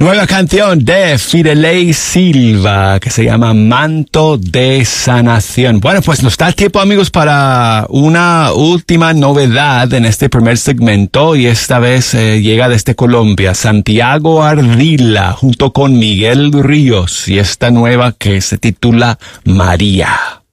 Nueva canción de Fidelei Silva que se llama Manto de Sanación. Bueno, pues nos da tiempo, amigos, para una última novedad en este primer segmento, y esta vez llega desde Colombia, Santiago Ardila junto con Miguel Ríos, y esta nueva que se titula María.